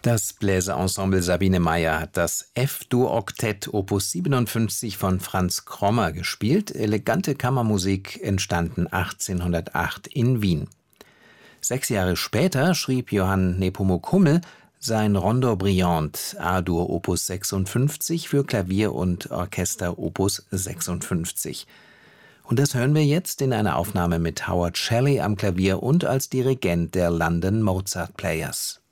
Das Bläserensemble Sabine Meyer hat das F-Dur-Oktett Opus 57 von Franz Krommer gespielt. Elegante Kammermusik, entstanden 1808 in Wien. 6 Jahre später schrieb Johann Nepomuk Hummel sein Rondo Brillant A-Dur Opus 56 für Klavier und Orchester Opus 56. Und das hören wir jetzt in einer Aufnahme mit Howard Shelley am Klavier und als Dirigent der London Mozart Players.